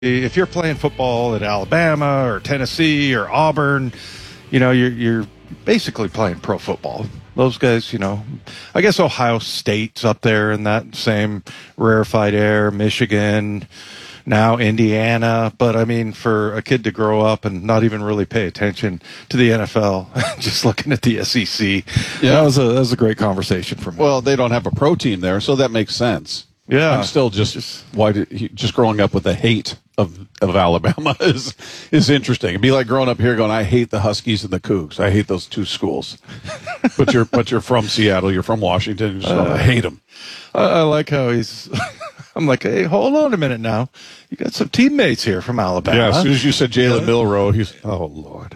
if you're playing football at Alabama or Tennessee or Auburn, you're basically playing pro football. Those guys, I guess Ohio State's up there in that same rarefied air, Michigan, now Indiana. But, I mean, for a kid to grow up and not even really pay attention to the NFL, just looking at the SEC, that was a great conversation for me. Well, they don't have a pro team there, so that makes sense. Yeah. I'm still just growing up with the hate of Alabama is interesting. It'd be like growing up here going, I hate the Huskies and the Cougs. I hate those two schools. but you're from Seattle. You're from Washington. I hate them. I like how he's. I'm like, hey, hold on a minute now. You got some teammates here from Alabama. Yeah, as soon as you said Jalen Milroe, he's, oh, Lord.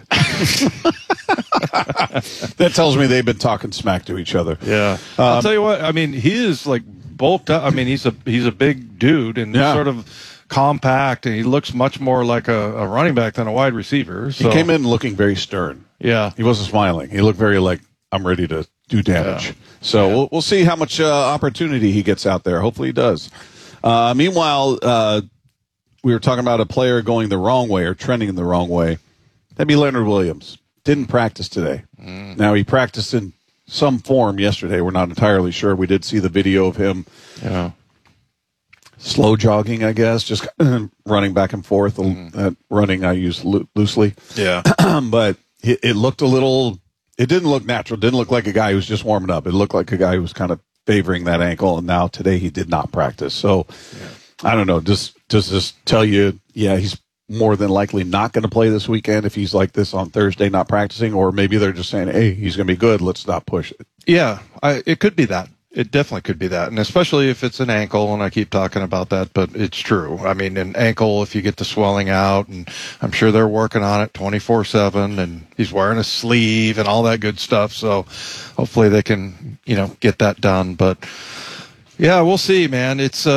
That tells me they've been talking smack to each other. Yeah. I'll tell you what, I mean, he is like bulked up. I mean, he's a big dude and sort of compact, and he looks much more like a running back than a wide receiver. So. He came in looking very stern. Yeah. He wasn't smiling. He looked very like, I'm ready to do damage. Yeah. So we'll see how much opportunity he gets out there. Hopefully he does. Meanwhile, we were talking about a player going the wrong way or trending in the wrong way. That'd be Leonard Williams. Didn't practice today. Now, he practiced in some form yesterday. We're not entirely sure. We did see the video of him slow jogging, I guess, just running back and forth. Running I use loosely. Yeah. But it looked a little – it didn't look natural. It didn't look like a guy who was just warming up. It looked like a guy who was kind of favoring that ankle, and now today he did not practice. So, I don't know. Does this tell you, he's more than likely not going to play this weekend if he's like this on Thursday, not practicing, or maybe they're just saying, hey, he's going to be good, let's not push it. Yeah, it could be that. It definitely could be that, and especially if it's an ankle, and I keep talking about that, but it's true. I mean, an ankle, if you get the swelling out, and I'm sure they're working on it 24/7, and he's wearing a sleeve and all that good stuff, so hopefully they can, get that done, but yeah, we'll see, man. It's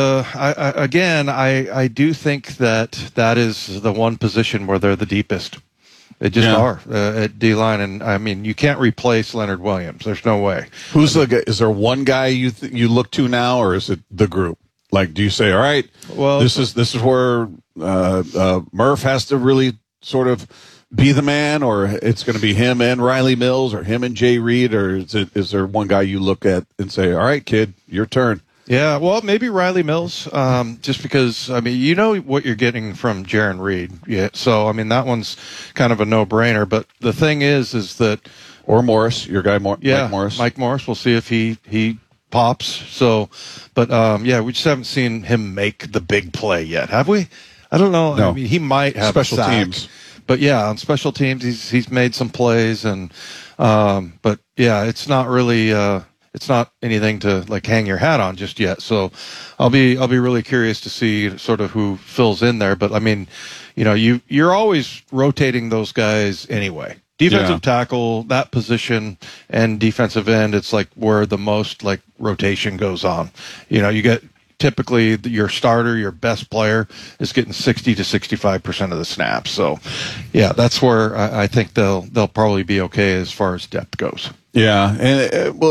I do think that is the one position where they're the deepest. They just are at D-line, and I mean, you can't replace Leonard Williams. There's no way. Who's the guy? Is there one guy you look to now, or is it the group? Like, do you say, all right, well, this is where Murph has to really sort of be the man, or it's going to be him and Riley Mills, or him and Jay Reed, or is there one guy you look at and say, all right, kid, your turn? Yeah, well, maybe Riley Mills, just because, I mean, you know what you're getting from Jaron Reed. Yeah, so, I mean, that one's kind of a no-brainer. But the thing is that... Or Morris, your guy, Mike Morris. Mike Morris. We'll see if he pops. So, but, we just haven't seen him make the big play yet, have we? I don't know. No. I mean, he might have special a sack, teams. But, yeah, on special teams, he's made some plays. And but, yeah, it's not really... it's not anything to like hang your hat on just yet. So I'll be really curious to see sort of who fills in there. But I mean, you're always rotating those guys anyway. Defensive tackle, that position, and defensive end, it's like where the most like rotation goes on. You get typically your starter, your best player is getting 60 to 65% of the snaps. So yeah, that's where I think they'll probably be okay as far as depth goes. Yeah. And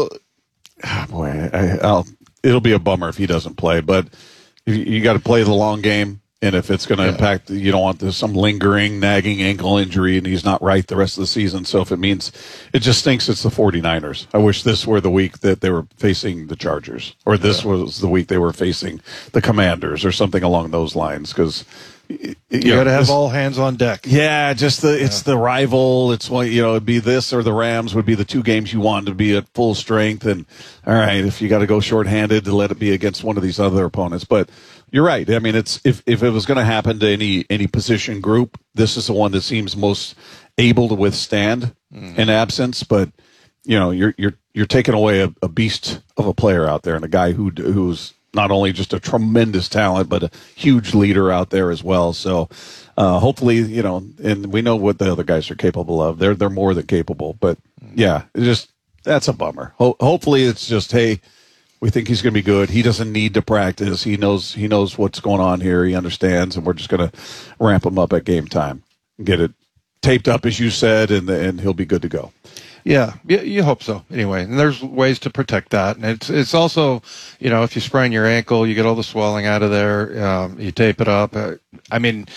it'll be a bummer if he doesn't play, but you got to play the long game. And if it's going to impact, you don't want some lingering, nagging ankle injury and he's not right the rest of the season. So if it means it just stinks, it's the 49ers. I wish this were the week that they were facing the Chargers, or this was the week they were facing the Commanders or something along those lines. Because you got to have all hands on deck. Yeah, it's the rival. It's it'd be this or the Rams would be the two games you want to be at full strength. And all right, if you got to go shorthanded, to let it be against one of these other opponents. But you're right. I mean, it's if it was going to happen to any position group, this is the one that seems most able to withstand an absence. But you're taking away a beast of a player out there, and a guy who's not only just a tremendous talent, but a huge leader out there as well. So hopefully, and we know what the other guys are capable of. They're more than capable. But yeah, that's a bummer. Hopefully, it's just, hey, we think he's going to be good. He doesn't need to practice. He knows what's going on here. He understands, and we're just going to ramp him up at game time, get it taped up, as you said, and he'll be good to go. Yeah, you hope so. Anyway, and there's ways to protect that, and it's also, if you sprain your ankle, you get all the swelling out of there. You tape it up. I mean,